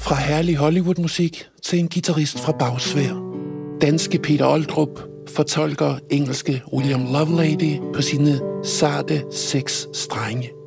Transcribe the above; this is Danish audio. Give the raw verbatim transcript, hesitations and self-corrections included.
Fra herlig Hollywood-musik til en guitarist fra Bagsvær. Danske Peter Oldrup fortolker engelske William Lovelady på sine sarte seks strenge.